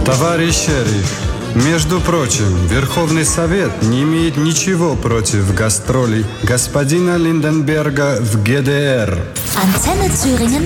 Товарищ шериф, между прочим, Верховный Совет не имеет ничего против гастролей господина Линденберга в ГДР. Antenne Thüringen